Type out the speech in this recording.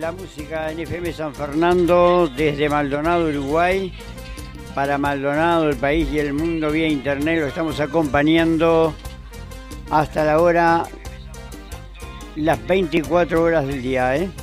la música en FM San Fernando desde Maldonado, Uruguay, para Maldonado, el país y el mundo vía internet. Lo estamos acompañando hasta la hora, las 24 horas del día,